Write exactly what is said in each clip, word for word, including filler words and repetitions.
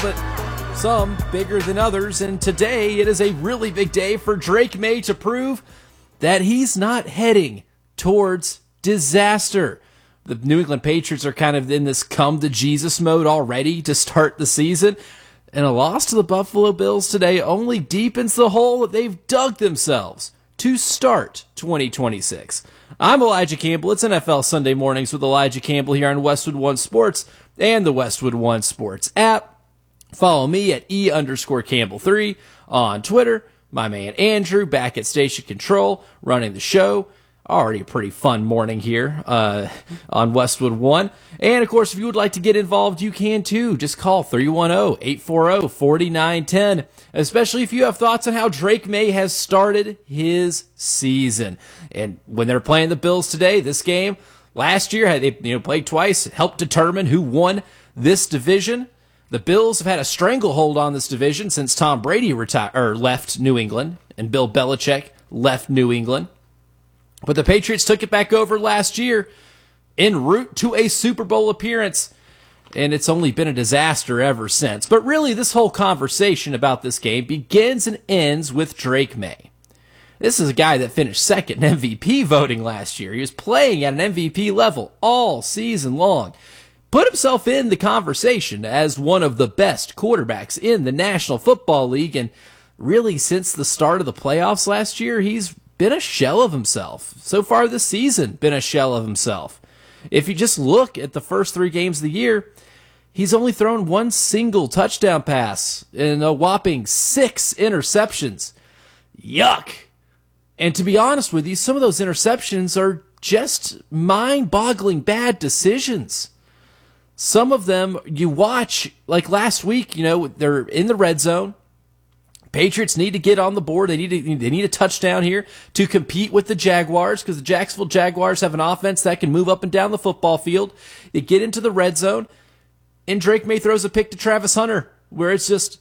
but some bigger than others. And today it is a really big day for Drake Maye to prove that he's not heading towards disaster. The New England Patriots are kind of in this come to Jesus mode already to start the season. And a loss to the Buffalo Bills today only deepens the hole that they've dug themselves to start twenty twenty-six. I'm Elijah Campbell. It's N F L Sunday Mornings with Elijah Campbell here on Westwood One Sports and the Westwood One Sports app. Follow me at E underscore Campbell three on Twitter. My man Andrew back at Station Control running the show. Already a pretty fun morning here uh, on Westwood One. And, of course, if you would like to get involved, you can, too. Just call three one zero, eight four zero, four nine one zero, especially if you have thoughts on how Drake Maye has started his season. And when they're playing the Bills today, this game, last year, they you know played twice, helped determine who won this division. The Bills have had a stranglehold on this division since Tom Brady retired or left New England and Bill Belichick left New England. But the Patriots took it back over last year en route to a Super Bowl appearance, and it's only been a disaster ever since. But really, this whole conversation about this game begins and ends with Drake Maye. This is a guy that finished second in M V P voting last year. He was playing at an M V P level all season long. Put himself in the conversation as one of the best quarterbacks in the National Football League, and really since the start of the playoffs last year, he's been a shell of himself. So far this season, been a shell of himself. If you just look at the first three games of the year, he's only thrown one single touchdown pass and a whopping six interceptions. Yuck. And to be honest with you, some of those interceptions are just mind-boggling bad decisions. Some of them you watch, like last week, you know, they're in the red zone. Patriots need to get on the board. They need to, they need a touchdown here to compete with the Jaguars because the Jacksonville Jaguars have an offense that can move up and down the football field. They get into the red zone, and Drake Maye throws a pick to Travis Hunter, where it's just,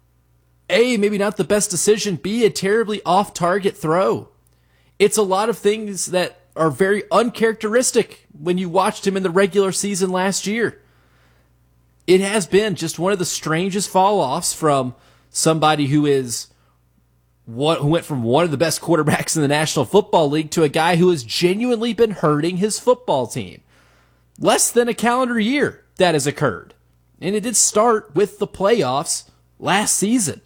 A, maybe not the best decision, B, a terribly off-target throw. It's a lot of things that are very uncharacteristic when you watched him in the regular season last year. It has been just one of the strangest fall-offs from somebody who is what who went from one of the best quarterbacks in the National Football League to a guy who has genuinely been hurting his football team. Less than a calendar year that has occurred. And it did start with the playoffs last season.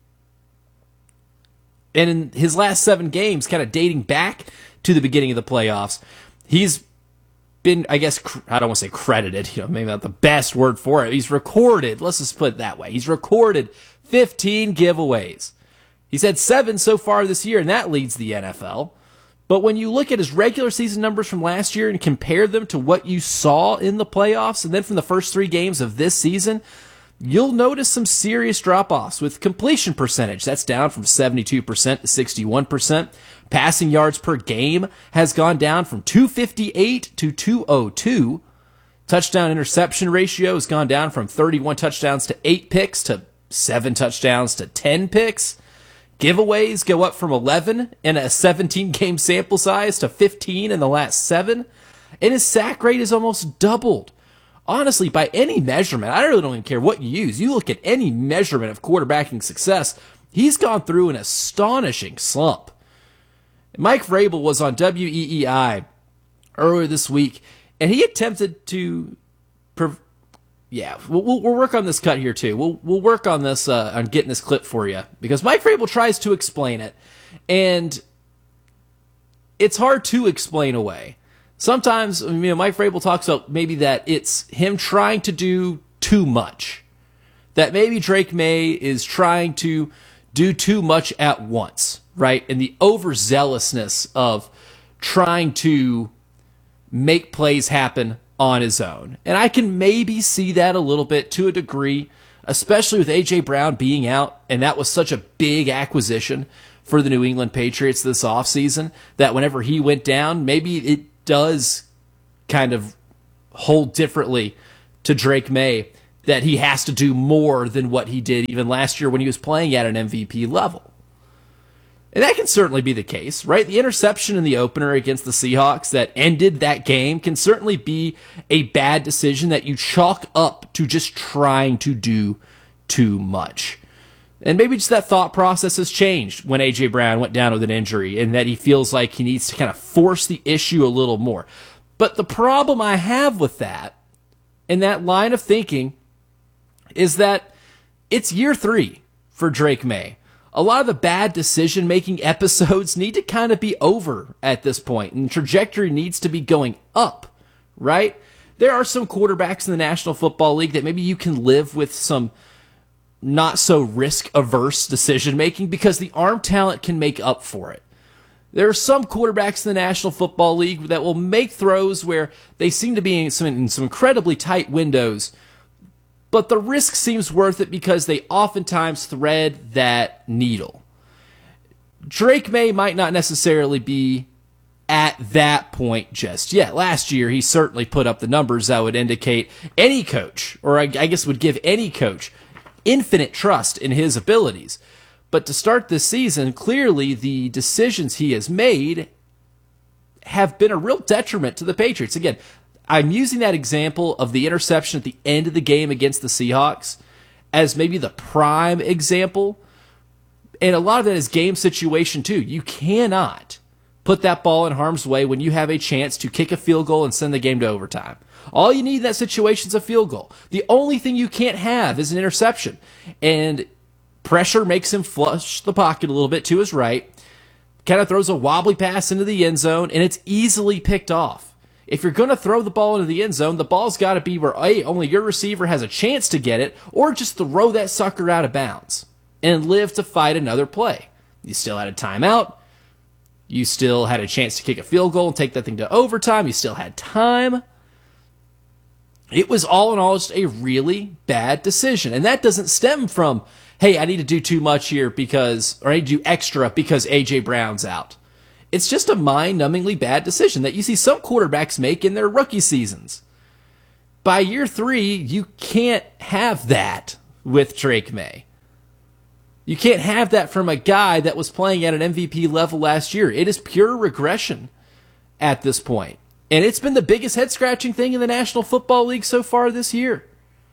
And in his last seven games, kind of dating back to the beginning of the playoffs, he's been, I guess, I don't want to say credited, you know, maybe not the best word for it. He's recorded, let's just put it that way. He's recorded fifteen giveaways. He's had seven so far this year, and that leads the N F L. But when you look at his regular season numbers from last year and compare them to what you saw in the playoffs, and then from the first three games of this season, you'll notice some serious drop-offs with completion percentage. That's down from seventy-two percent to sixty-one percent. Passing yards per game has gone down from two fifty-eight to two oh two. Touchdown interception ratio has gone down from thirty-one touchdowns to eight picks to seven touchdowns to ten picks. Giveaways go up from eleven in a seventeen-game sample size to fifteen in the last seven. And his sack rate is almost doubled. Honestly, by any measurement, I really don't even care what you use. You look at any measurement of quarterbacking success, he's gone through an astonishing slump. Mike Vrabel was on W E E I earlier this week, and he attempted to... Prov- Yeah, we'll, we'll we'll work on this cut here too. We'll we'll work on this uh, on getting this clip for you because Mike Vrabel tries to explain it, and it's hard to explain away. Sometimes, you know, Mike Vrabel talks about maybe that it's him trying to do too much, that maybe Drake Maye is trying to do too much at once, right? And the overzealousness of trying to make plays happen on his own. And I can maybe see that a little bit to a degree, especially with A J Brown being out, and that was such a big acquisition for the New England Patriots this offseason, that whenever he went down, maybe it does kind of hold differently to Drake Maye, that he has to do more than what he did even last year when he was playing at an M V P level. And that can certainly be the case, right? The interception in the opener against the Seahawks that ended that game can certainly be a bad decision that you chalk up to just trying to do too much. And maybe just that thought process has changed when A J. Brown went down with an injury and that he feels like he needs to kind of force the issue a little more. But the problem I have with that, in that line of thinking, is that it's year three for Drake Maye. A lot of the bad decision-making episodes need to kind of be over at this point, and trajectory needs to be going up, right? There are some quarterbacks in the National Football League that maybe you can live with some not so risk-averse decision-making because the arm talent can make up for it. There are some quarterbacks in the National Football League that will make throws where they seem to be in some, in some incredibly tight windows, but the risk seems worth it because they oftentimes thread that needle. Drake Maye might not necessarily be at that point just yet. Last year, he certainly put up the numbers that would indicate any coach, or I guess would give any coach, infinite trust in his abilities. But to start this season, clearly the decisions he has made have been a real detriment to the Patriots. Again, I'm using that example of the interception at the end of the game against the Seahawks as maybe the prime example. And a lot of that is game situation too. You cannot put that ball in harm's way when you have a chance to kick a field goal and send the game to overtime. All you need in that situation is a field goal. The only thing you can't have is an interception. And pressure makes him flush the pocket a little bit to his right, kind of throws a wobbly pass into the end zone, and it's easily picked off. If you're going to throw the ball into the end zone, the ball's got to be where A, only your receiver has a chance to get it, or just throw that sucker out of bounds and live to fight another play. You still had a timeout. You still had a chance to kick a field goal and take that thing to overtime. You still had time. It was all in all just a really bad decision. And that doesn't stem from, hey, I need to do too much here because, or I need to do extra because A J. Brown's out. It's just a mind-numbingly bad decision that you see some quarterbacks make in their rookie seasons. By year three, you can't have that with Drake Maye. You can't have that from a guy that was playing at an M V P level last year. It is pure regression at this point. And it's been the biggest head-scratching thing in the National Football League so far this year.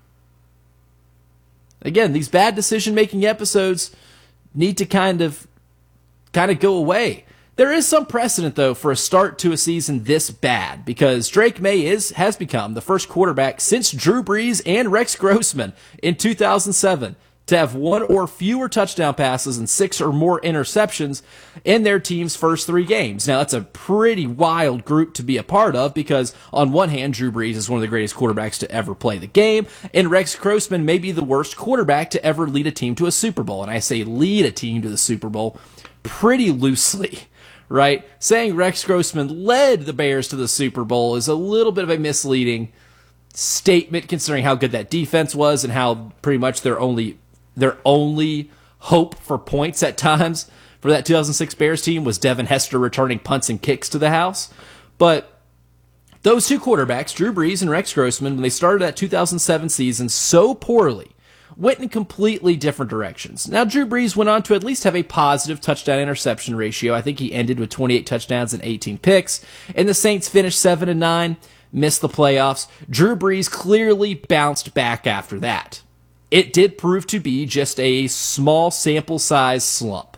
Again, these bad decision-making episodes need to kind of, kind of go away. There is some precedent, though, for a start to a season this bad, because Drake Maye is has become the first quarterback since Drew Brees and Rex Grossman in two thousand seven to have one or fewer touchdown passes and six or more interceptions in their team's first three games. Now, that's a pretty wild group to be a part of because, on one hand, Drew Brees is one of the greatest quarterbacks to ever play the game, and Rex Grossman may be the worst quarterback to ever lead a team to a Super Bowl. And I say lead a team to the Super Bowl pretty loosely. Right? Saying Rex Grossman led the Bears to the Super Bowl is a little bit of a misleading statement considering how good that defense was and how pretty much their only their only hope for points at times for that two thousand six Bears team was Devin Hester returning punts and kicks to the house. But those two quarterbacks, Drew Brees and Rex Grossman, when they started that two thousand seven season so poorly, went in completely different directions. Now, Drew Brees went on to at least have a positive touchdown-interception ratio. I think he ended with twenty-eight touchdowns and eighteen picks. And the Saints finished seven and nine, missed the playoffs. Drew Brees clearly bounced back after that. It did prove to be just a small sample size slump.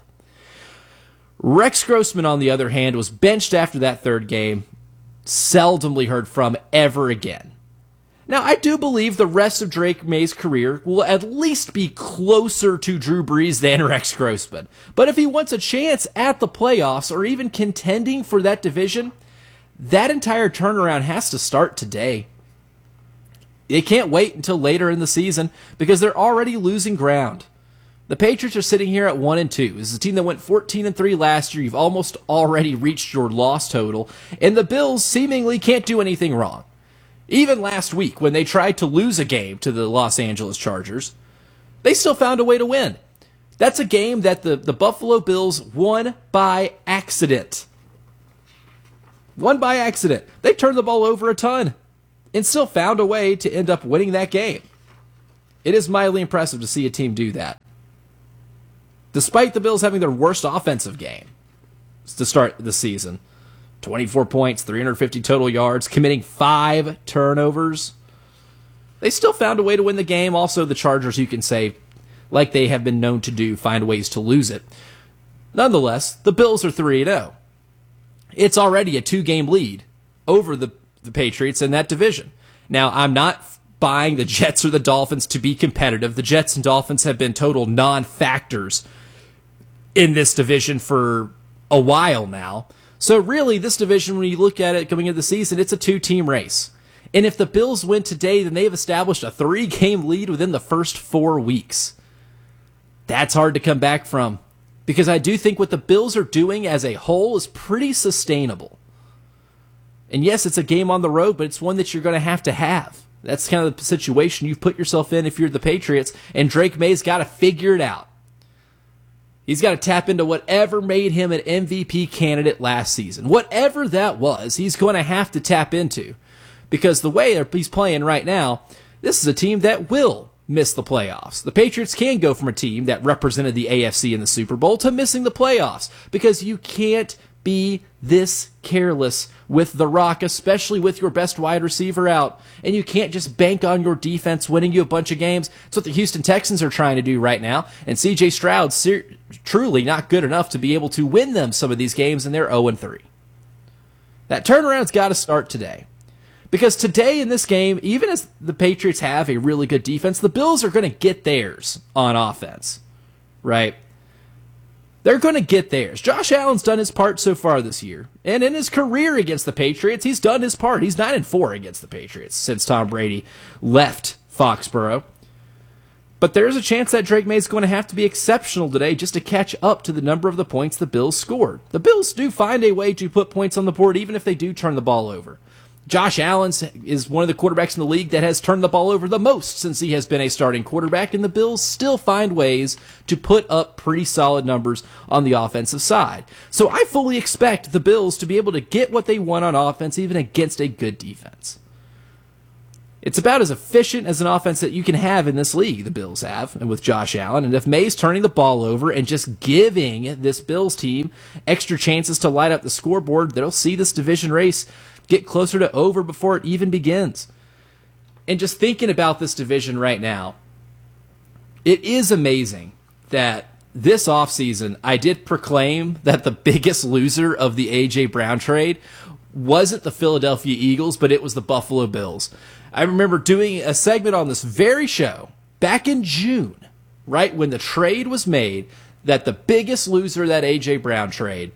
Rex Grossman, on the other hand, was benched after that third game, seldomly heard from ever again. Now, I do believe the rest of Drake Maye's career will at least be closer to Drew Brees than Rex Grossman. But if he wants a chance at the playoffs or even contending for that division, that entire turnaround has to start today. They can't wait until later in the season because they're already losing ground. The Patriots are sitting here at one and two. This is a team that went fourteen and three last year. You've almost already reached your loss total, and the Bills seemingly can't do anything wrong. Even last week, when they tried to lose a game to the Los Angeles Chargers, they still found a way to win. That's a game that the, the Buffalo Bills won by accident. Won by accident. They turned the ball over a ton and still found a way to end up winning that game. It is mildly impressive to see a team do that. Despite the Bills having their worst offensive game to start the season. twenty-four points, three hundred fifty total yards, committing five turnovers. They still found a way to win the game. Also, the Chargers, you can say, like they have been known to do, find ways to lose it. Nonetheless, the Bills are three and oh. It's already a two-game lead over the, the Patriots in that division. Now, I'm not buying the Jets or the Dolphins to be competitive. The Jets and Dolphins have been total non-factors in this division for a while now. So really, this division, when you look at it coming into the season, it's a two-team race. And if the Bills win today, then they've established a three-game lead within the first four weeks. That's hard to come back from, because I do think what the Bills are doing as a whole is pretty sustainable. And yes, it's a game on the road, but it's one that you're going to have to have. That's kind of the situation you've put yourself in if you're the Patriots, and Drake May's got to figure it out. He's got to tap into whatever made him an M V P candidate last season. Whatever that was, he's going to have to tap into. Because the way he's playing right now, this is a team that will miss the playoffs. The Patriots can go from a team that represented the A F C in the Super Bowl to missing the playoffs, because you can't be this careless with the Rock, especially with your best wide receiver out. And you can't just bank on your defense winning you a bunch of games. That's what the Houston Texans are trying to do right now. And C J Stroud's ser- truly not good enough to be able to win them some of these games, and they're oh and three. That turnaround's got to start today. Because today in this game, even as the Patriots have a really good defense, the Bills are going to get theirs on offense, right? They're going to get theirs. Josh Allen's done his part so far this year. And in his career against the Patriots, he's done his part. He's nine and four against the Patriots since Tom Brady left Foxborough. But there's a chance that Drake May's going to have to be exceptional today just to catch up to the number of the points the Bills scored. The Bills do find a way to put points on the board even if they do turn the ball over. Josh Allen is one of the quarterbacks in the league that has turned the ball over the most since he has been a starting quarterback, and the Bills still find ways to put up pretty solid numbers on the offensive side. So I fully expect the Bills to be able to get what they want on offense even against a good defense. It's about as efficient as an offense that you can have in this league, the Bills have, and with Josh Allen. And if May's turning the ball over and just giving this Bills team extra chances to light up the scoreboard, they'll see this division race get closer to over before it even begins. And just thinking about this division right now, it is amazing that this offseason I did proclaim that the biggest loser of the A J Brown trade wasn't the Philadelphia Eagles, but it was the Buffalo Bills. I remember doing a segment on this very show back in June, right when the trade was made, that the biggest loser of that A J Brown trade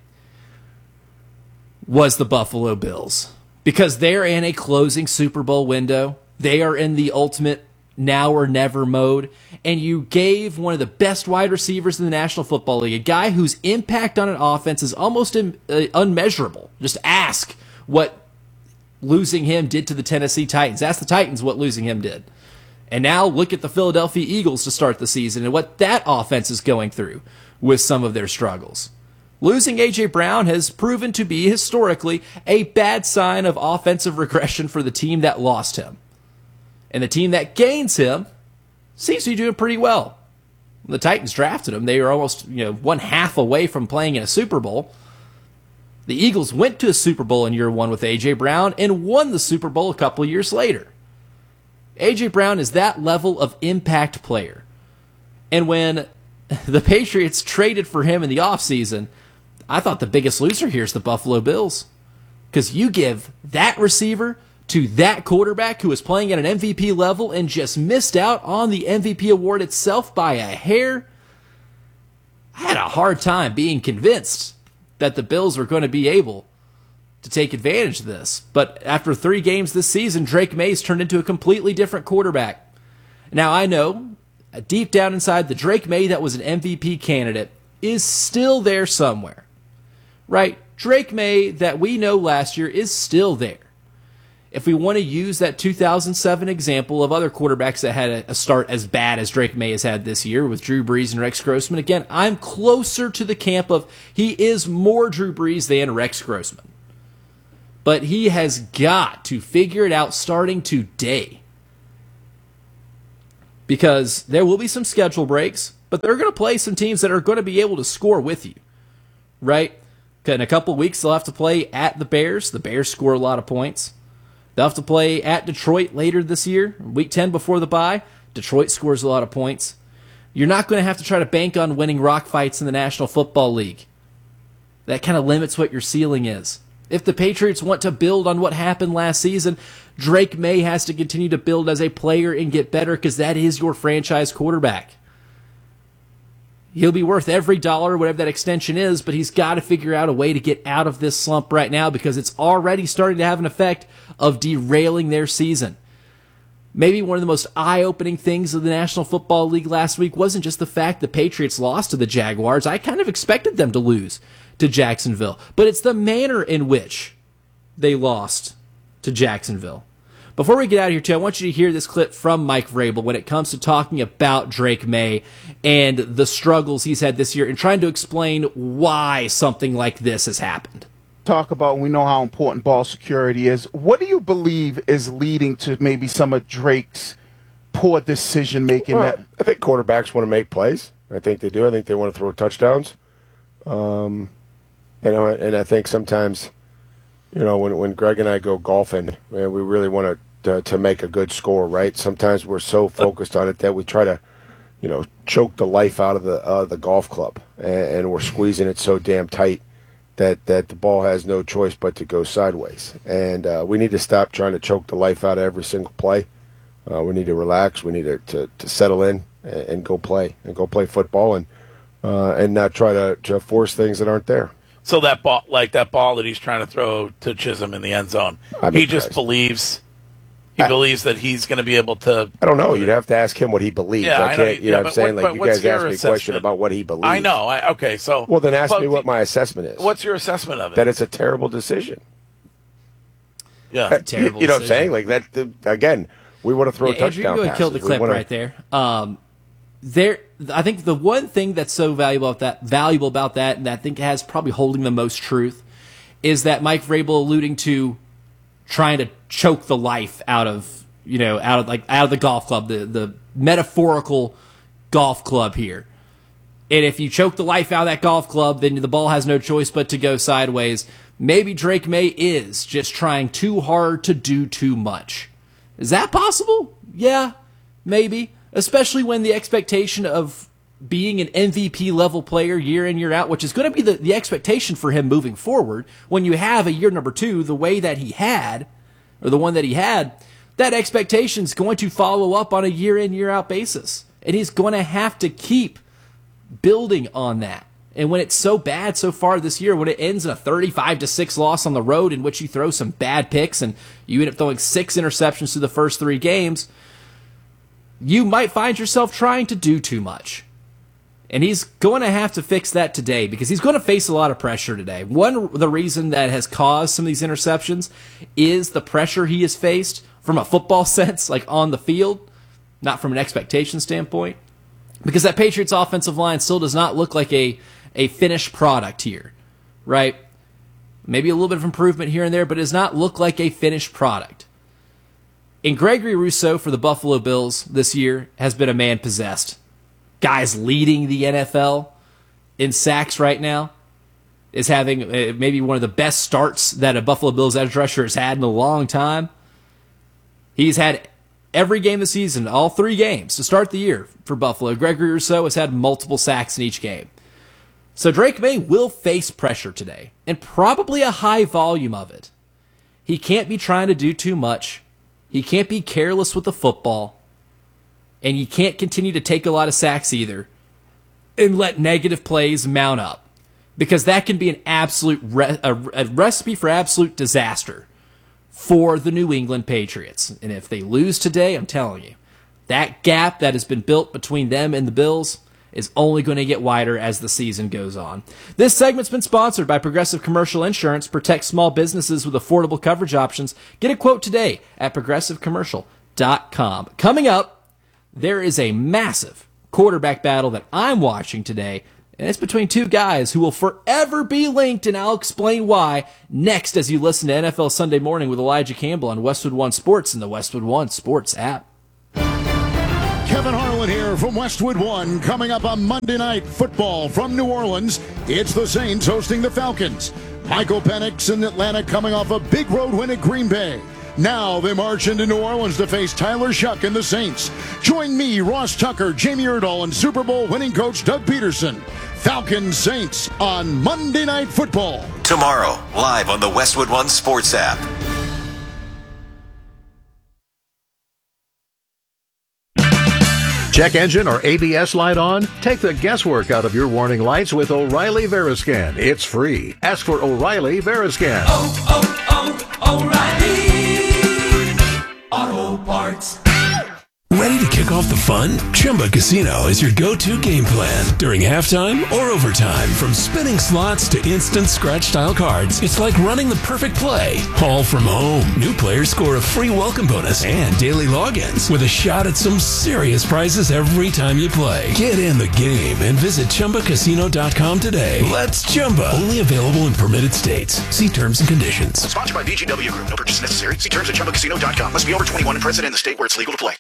was the Buffalo Bills. Because they're in a closing Super Bowl window. They are in the ultimate now or never mode. And you gave one of the best wide receivers in the National Football League, a guy whose impact on an offense is almost un- uh, unmeasurable. Just ask what losing him did to the Tennessee Titans. Ask the Titans what losing him did. And now look at the Philadelphia Eagles to start the season and what that offense is going through with some of their struggles. Losing A J Brown has proven to be, historically, a bad sign of offensive regression for the team that lost him. And the team that gains him seems to be doing pretty well. When the Titans drafted him, they were almost, you know, one half away from playing in a Super Bowl. The Eagles went to a Super Bowl in year one with A J Brown and won the Super Bowl a couple of years later. A J Brown is that level of impact player. And when the Patriots traded for him in the offseason, I thought the biggest loser here is the Buffalo Bills. Because you give that receiver to that quarterback who was playing at an M V P level and just missed out on the M V P award itself by a hair. I had a hard time being convinced that the Bills were going to be able to take advantage of this. But after three games this season, Drake May's turned into a completely different quarterback. Now I know, deep down inside, the Drake May that was an M V P candidate is still there somewhere. Right? Drake May that we know last year is still there. If we want to use that two thousand seven example of other quarterbacks that had a start as bad as Drake May has had this year with Drew Brees and Rex Grossman, again, I'm closer to the camp of he is more Drew Brees than Rex Grossman. But he has got to figure it out starting today. Because there will be some schedule breaks, but they're going to play some teams that are going to be able to score with you. Right? In a couple weeks, they'll have to play at the Bears. The Bears score a lot of points. They'll have to play at Detroit later this year, week ten before the bye. Detroit scores a lot of points. You're not going to have to try to bank on winning rock fights in the National Football League. That kind of limits what your ceiling is. If the Patriots want to build on what happened last season, Drake May has to continue to build as a player and get better because that is your franchise quarterback. He'll be worth every dollar, whatever that extension is, but he's got to figure out a way to get out of this slump right now because it's already starting to have an effect of derailing their season. Maybe one of the most eye-opening things of the National Football League last week wasn't just the fact the Patriots lost to the Jaguars. I kind of expected them to lose to Jacksonville, but it's the manner in which they lost to Jacksonville. Before we get out of here, too, I want you to hear this clip from Mike Vrabel when it comes to talking about Drake May and the struggles he's had this year and trying to explain why something like this has happened. Talk about, we know how important ball security is. What do you believe is leading to maybe some of Drake's poor decision making? Well, that I think quarterbacks want to make plays. I think they do. I think they want to throw touchdowns. Um, you know, and I think sometimes, you know, when when Greg and I go golfing, man, we really want to, to to make a good score, right? Sometimes we're so focused on it that we try to, you know, choke the life out of the uh, the golf club, and, and we're squeezing it so damn tight that that the ball has no choice but to go sideways. And uh, we need to stop trying to choke the life out of every single play. Uh, we need to relax. We need to, to, to settle in and, and go play and go play football and uh, and not try to, to force things that aren't there. So that ball, like that ball that he's trying to throw to Chisholm in the end zone, I'm he impressed. just believes he I, believes that he's going to be able to. I don't know. You'd have to ask him what he believes. Yeah, I I can't. know, You yeah, know what I'm but saying? what- like but you what's guys ask your me a question assessment? about what he believes. I know. I, okay, so Well, then ask but- me what my assessment is. What's your assessment of it? That it's a terrible decision. yeah, Uh, Terrible you know what I'm decision. saying? Like that. The, again, we want to throw Yeah, Andrew, touchdown you go and kill the passes. We clip wanna- right there. Um, there, I think the one thing that's so valuable about that, valuable about that, and that I think has probably holding the most truth, is that Mike Vrabel alluding to trying to choke the life out of you know out of like out of the golf club, the the metaphorical golf club here. And if you choke the life out of that golf club, then the ball has no choice but to go sideways. Maybe Drake May is just trying too hard to do too much. Is that possible? Yeah, maybe. Especially when the expectation of being an M V P level player year in, year out, which is going to be the, the expectation for him moving forward, when you have a year number two the way that he had, or the one that he had, that expectation is going to follow up on a year in, year out basis. And he's going to have to keep building on that. And when it's so bad so far this year, when it ends in a thirty-five to six loss on the road in which you throw some bad picks and you end up throwing six interceptions through the first three games, you might find yourself trying to do too much. And he's going to have to fix that today because he's going to face a lot of pressure today. One, the reason that has caused some of these interceptions is the pressure he has faced from a football sense, like on the field, not from an expectation standpoint. Because that Patriots offensive line still does not look like a, a finished product here, right? Maybe a little bit of improvement here and there, but it does not look like a finished product. And Gregory Rousseau for the Buffalo Bills this year has been a man possessed. Guys leading the N F L in sacks right now, is having uh, maybe one of the best starts that a Buffalo Bills edge rusher has had in a long time. He's had every game this season, all three games to start the year for Buffalo. Gregory Rousseau has had multiple sacks in each game. So Drake May will face pressure today, and probably a high volume of it. He can't be trying to do too much. He can't be careless with the football. And you can't continue to take a lot of sacks either and let negative plays mount up. Because that can be an absolute re- a, a recipe for absolute disaster for the New England Patriots. And if they lose today, I'm telling you, that gap that has been built between them and the Bills is only going to get wider as the season goes on. This segment's been sponsored by Progressive Commercial Insurance. Protect small businesses with affordable coverage options. Get a quote today at progressive commercial dot com. Coming up, there is a massive quarterback battle that I'm watching today, and it's between two guys who will forever be linked, and I'll explain why next as you listen to N F L Sunday Morning with Elijah Campbell on Westwood One Sports and the Westwood One Sports app. Kevin Harlan here from Westwood One. Coming up on Monday Night Football from New Orleans, it's the Saints hosting the Falcons. Michael Penix in Atlanta coming off a big road win at Green Bay. Now they march into New Orleans to face Tyler Shuck and the Saints. Join me, Ross Tucker, Jamie Erdahl, and Super Bowl winning coach Doug Peterson. Falcons Saints on Monday Night Football. Tomorrow, live on the Westwood One Sports app. Check engine or A B S light on? Take the guesswork out of your warning lights with O'Reilly Veriscan. It's free. Ask for O'Reilly Veriscan. Oh, oh, oh, O'Reilly Auto Parts. Ready to kick off the fun? Chumba Casino is your go-to game plan during halftime or overtime. From spinning slots to instant scratch-style cards, it's like running the perfect play, all from home. New players score a free welcome bonus and daily logins with a shot at some serious prizes every time you play. Get in the game and visit Chumba Casino dot com today. Let's Chumba. Only available in permitted states. See terms and conditions. Sponsored by V G W Group. No purchase necessary. See terms at Chumba Casino dot com. Must be over twenty-one and present in the state where it's legal to play.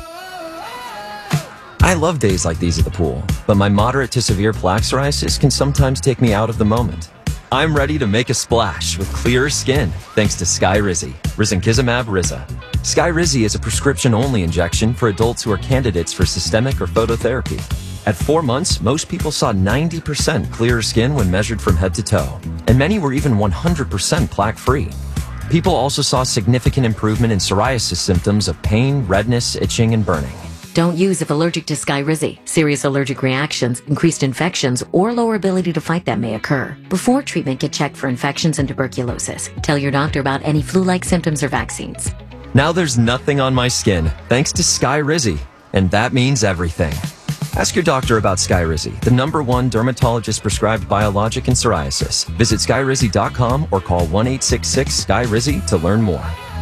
I love days like these at the pool, but my moderate to severe plaque psoriasis can sometimes take me out of the moment. I'm ready to make a splash with clearer skin thanks to Skyrizi, risankizumab Riza. Skyrizi is a prescription-only injection for adults who are candidates for systemic or phototherapy. At four months, most people saw ninety percent clearer skin when measured from head to toe, and many were even one hundred percent plaque-free. People also saw significant improvement in psoriasis symptoms of pain, redness, itching, and burning. Don't use if allergic to Skyrizi. Serious allergic reactions, increased infections, or lower ability to fight them may occur. Before treatment, get checked for infections and tuberculosis. Tell your doctor about any flu-like symptoms or vaccines. Now there's nothing on my skin, thanks to Skyrizi, and that means everything. Ask your doctor about Skyrizi, the number one dermatologist-prescribed biologic in psoriasis. Visit Skyrizi dot com or call one eight six six Sky Rizi to learn more.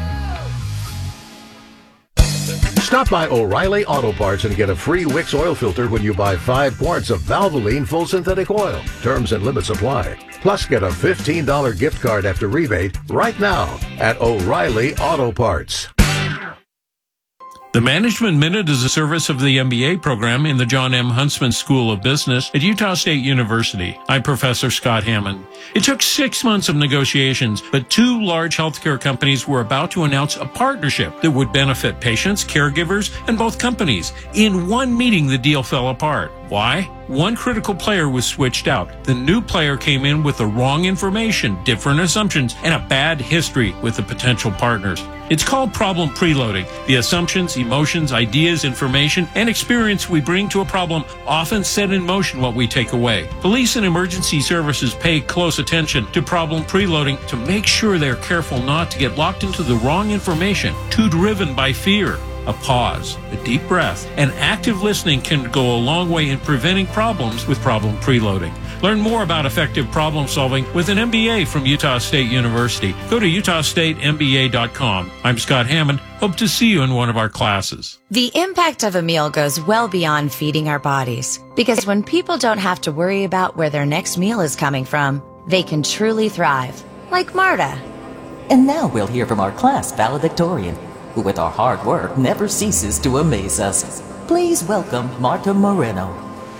Stop by O'Reilly Auto Parts and get a free Wix oil filter when you buy five quarts of Valvoline full synthetic oil. Terms and limits apply. Plus, get a fifteen dollars gift card after rebate right now at O'Reilly Auto Parts. The Management Minute is a service of the M B A program in the John M. Huntsman School of Business at Utah State University. I'm Professor Scott Hammond. It took six months of negotiations, but two large healthcare companies were about to announce a partnership that would benefit patients, caregivers, and both companies. In one meeting, the deal fell apart. Why? One critical player was switched out. The new player came in with the wrong information, different assumptions, and a bad history with the potential partners. It's called problem preloading. The assumptions, emotions, ideas, information, and experience we bring to a problem often set in motion what we take away. Police and emergency services pay close attention to problem preloading to make sure they're careful not to get locked into the wrong information, too driven by fear. A pause, a deep breath, and active listening can go a long way in preventing problems with problem preloading. Learn more about effective problem solving with an M B A from Utah State University. Go to utah state m b a dot com. I'm Scott Hammond. Hope to see you in one of our classes. The impact of a meal goes well beyond feeding our bodies. Because when people don't have to worry about where their next meal is coming from, they can truly thrive. Like Marta. And now we'll hear from our class valedictorian, who with our hard work never ceases to amaze us. Please welcome Marta Moreno.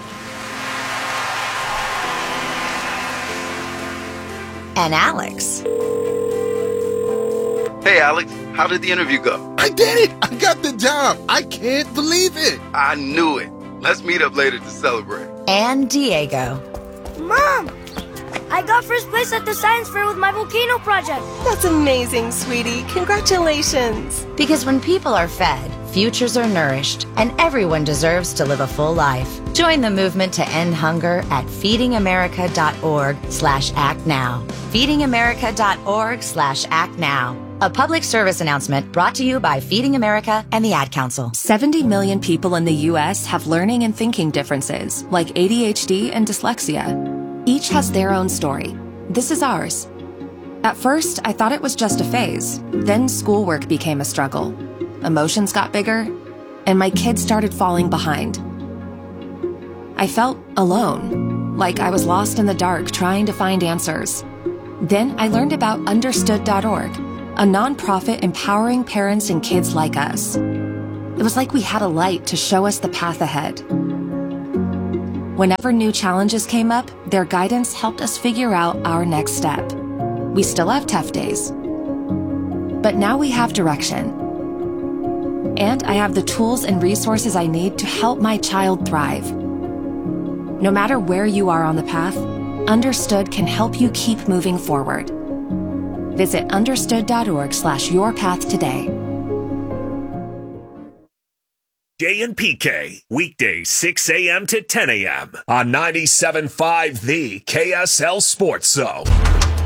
And Alex. Hey, Alex, how did the interview go? I did it! I got the job! I can't believe it! I knew it. Let's meet up later to celebrate. And Diego. Mom! I got first place at the science fair with my volcano project. That's amazing, sweetie. Congratulations. Because when people are fed, futures are nourished, and everyone deserves to live a full life. Join the movement to end hunger at feedingamerica.org slash act now. feedingamerica.org slash act now. A public service announcement brought to you by Feeding America and the Ad Council. seventy million people in the U S have learning and thinking differences, like A D H D and dyslexia. Each has their own story. This is ours. At first, I thought it was just a phase. Then schoolwork became a struggle. Emotions got bigger, and my kids started falling behind. I felt alone, like I was lost in the dark trying to find answers. Then I learned about understood dot org, a nonprofit empowering parents and kids like us. It was like we had a light to show us the path ahead. Whenever new challenges came up, their guidance helped us figure out our next step. We still have tough days, But now we have direction. And I have the tools and resources I need to help my child thrive. No matter where you are on the path, Understood can help you keep moving forward. Visit understood.org slash your path today. J and P K, weekdays six a.m. to ten a.m. on ninety-seven point five The K S L Sports Zone.